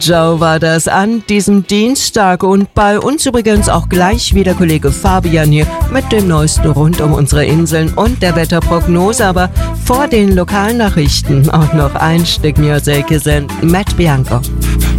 Joe war das an diesem Dienstag und bei uns übrigens auch gleich wieder Kollege Fabian hier mit dem Neuesten rund um unsere Inseln und der Wetterprognose. Aber vor den Lokalnachrichten auch noch ein Stück Musik sind Matt Bianco.